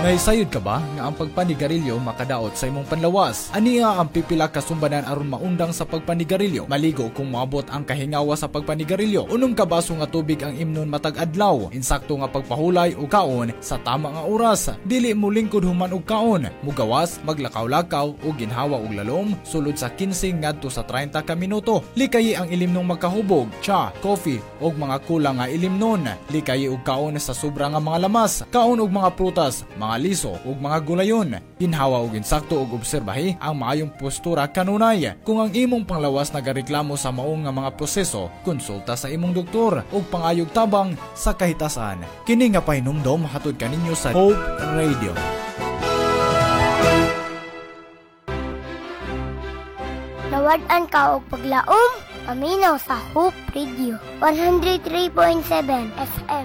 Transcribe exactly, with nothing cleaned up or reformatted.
Nahisayod ka ba nga ang pagpanigarilyo makadaot sa imong panlawas? Aniya ang pipila ka sumbanan aron maundang sa pagpanigarilyo? Maligo kung moabot ang kahingawa sa pagpanigarilyo. Unom ka baso nga tubig ang imnon matag adlaw. Insakto nga pagpahulay og kaon sa tama nga oras. Dili mo lingkod human og kaon. Mugawas, maglakaw-lakaw o ginhawa og lalom sulod sa fifteen ngadto sa thirty ka minuto. Likayi ang ilimnong magkahubog, cha, coffee og mga kulang nga ilimnon. Likayi og kaon sa sobra nga mga lamas, kaon og mga prutas, mga liso ug mga gulayon. Ginhawa og insakto ug obserbahi ang maayong postura kanunay. Kung ang imong panglawas nagareklamo sa maong nga mga proseso, konsulta sa imong doktor ug pangayog tabang sa kahitasan. Kini nga pahinumdom hatod kaninyo sa Hope Radio. Nawad-an ka og paglaom, paminaw sa Hope Radio one oh three point seven F M.